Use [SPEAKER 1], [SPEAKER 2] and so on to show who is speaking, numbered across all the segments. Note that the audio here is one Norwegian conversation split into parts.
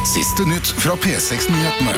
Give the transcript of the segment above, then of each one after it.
[SPEAKER 1] Siste nytt fra P6-nyhetene.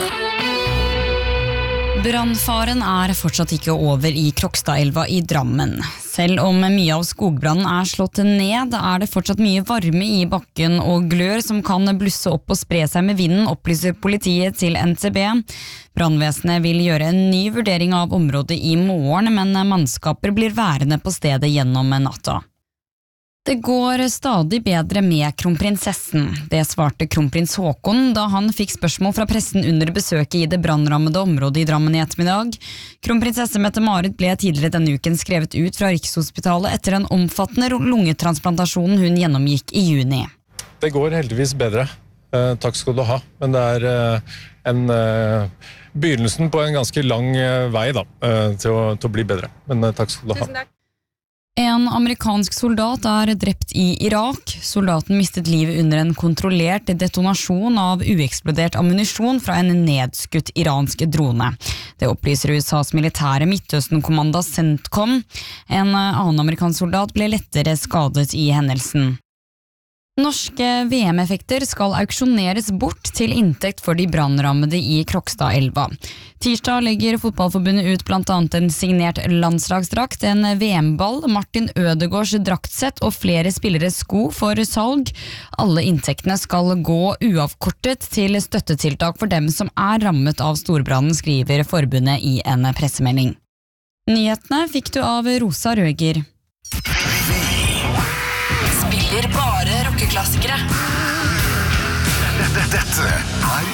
[SPEAKER 2] Brannfaren fortsatt ikke over i Krokstadelva i Drammen. Selv om mye av skogbrannen slått ned, det fortsatt mye varme i bakken og glør som kan blusse opp og spre seg med vinden, opplyser politiet til NTB. Brannvesenet vil gjøre en ny vurdering av området i morgen, men mannskaper blir værende på stedet gjennom natta. Det går stadig bedre med kronprinsessen. Det svarte kronprins Haakon da han fikk spørsmål fra pressen under besøket i det brannrammede området i Drammen i ettermiddag. Kronprinsesse Mette-Marit ble tidligere denne uken skrevet ut fra Rikshospitalet etter en omfattende lungetransplantasjon hun gjennomgikk i juni.
[SPEAKER 3] Det går heldigvis bedre. Takk skal du ha. Men det begynnelsen på en ganske lang vei til å bli bedre. Men takk skal du ha.
[SPEAKER 2] En amerikansk soldat drept i Irak. Soldaten mistet livet under en kontrollert detonasjon av ueksplodert ammunisjon fra en nedskutt iransk drone. Det opplyser USAs militære Midtøsten-kommando CENTCOM. En annen amerikansk soldat ble lettere skadet i hendelsen. Norske VM-effekter skal auksjoneres bort til inntekt for de brannrammede i Krokstadelva. Tirsdag legger fotballforbundet ut blant annet en signert landslagsdrakt, en VM-ball, Martin Ødegaards draktsett og flere spilleres sko for salg. Alle inntektene skal gå uavkortet til støttetiltak for dem som rammet av storbrannen, skriver forbundet i en pressemelding. Nyhetene fikk du av Rosa Røger.
[SPEAKER 4] Spiller bare rockeklassikere.
[SPEAKER 1] Dette